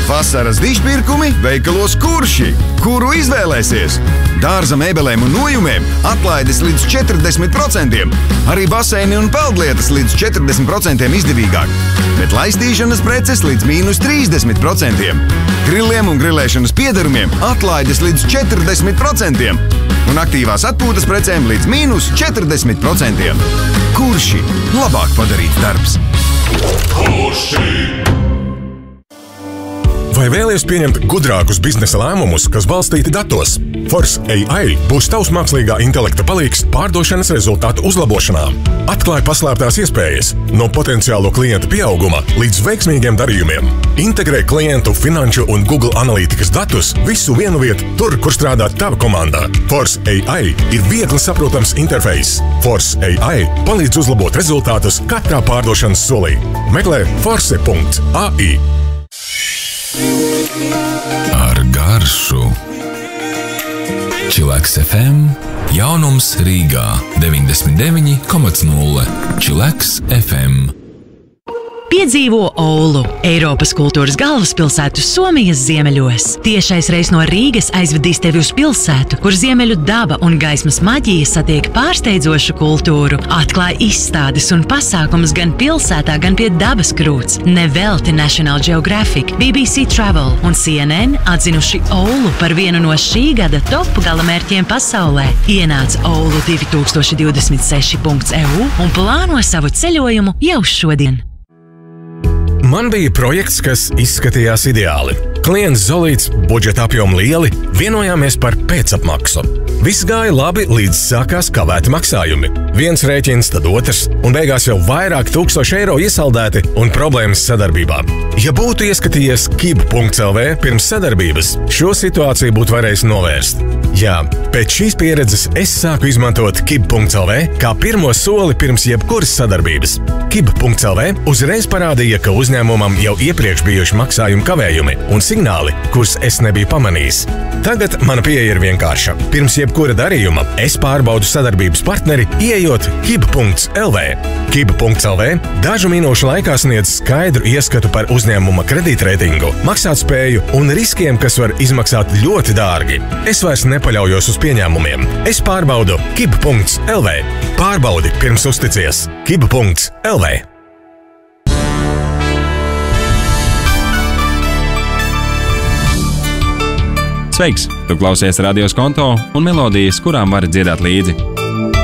Vasaras dižpirkumi veikalos Kurši. Kuru izvēlēsies? Dārza mēbelēm un nojumiem atlaides līdz 40%. Arī baseini un peldlietas līdz 40% izdevīgāk. Bet laistīšanas preces līdz -30%. Grilliem un grilēšanas piedarumiem atlaides līdz 40%. Un aktīvās atpūtas precēm līdz -40%. Kurši? Labāk padarīts darbs. Kurši? Vai vēlies pieņemt gudrākus biznesa lēmumus, kas balstīti datos? Force AI būs tavs mākslīgā intelekta palīgs pārdošanas rezultātu uzlabošanā. Atklāj paslēptās iespējas no potenciālo klientu pieauguma līdz veiksmīgiem darījumiem. Integrē klientu, finanšu un Google analītikas datus visu vienu vietu, tur, kur strādā tava komanda. Force AI ir viegli saprotams interfejs. Force AI palīdz uzlabot rezultātus katrā pārdošanas solī. Meklē force.ai. Ar garšu. Čileks FM, jaunums Rīgā 99,0. Čileks FM. Piedzīvo Oulu, Eiropas kultūras galvaspilsētu Somijas ziemeļos. Tiešais reis no Rīgas aizvedīs tevi uz pilsētu, kur ziemeļu daba un gaismas maģija satiek pārsteidzošu kultūru. Atklāj izstādes un pasākumus gan pilsētā, gan pie dabas krūts. Nevelti National Geographic, BBC Travel un CNN atzinuši Oulu par vienu no šī gada top galamērķiem pasaulē. Ienāc oulu2026.eu un plāno savu ceļojumu jau šodien. Man bija projekts, kas izskatījās ideāli. Klients Zolīts, budžeta apjomi lieli, vienojāmies par pēcapmaksu. Viss gāja labi, līdz sākās kavēti maksājumi. Viens rēķins, tad otrs, un beigās jau vairāk 1000 eiro iesaldēti un problēmas sadarbībā. Ja būtu ieskatījies kib.lv pirms sadarbības, šo situāciju būtu varējis novērst. Jā, pēc šīs pieredzes es sāku izmantot kib.lv kā pirmo soli pirms jebkuras sadarbības. Kib.lv uzreiz parādīja, ka uzņēmumam jau iepriekš bijuši maksājumu kavējumi un signāli, kurus es nebiju pamanījis. Tagad mana pieeja ir vienkārša. Pirms jebkura darījuma es pārbaudu sadarbības partneri, ieejot kib.lv. Kib.lv dažu minūšu laikā sniedz skaidru ieskatu par uzņēmuma kredītreitingu, maksātspēju un riskiem, kas var izmaksāt ļoti dārgi. Es vairs nepaļaujos uz pieņēmumiem. Es pārbaudu kib.lv. Pārbaudi pirms uzticies. Kib.lv. Sveiks! Tu klausies Radio Skonto un melodijas, kurām vari dziedāt līdzi.